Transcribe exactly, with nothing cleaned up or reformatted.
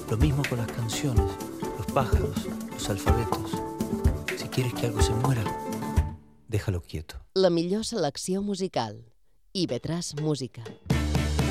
Lo mismo con las canciones, los pájaros, los alfabetos. Si quieres que algo se muera, déjalo quieto. La millor selecció musical. I ve tres Música.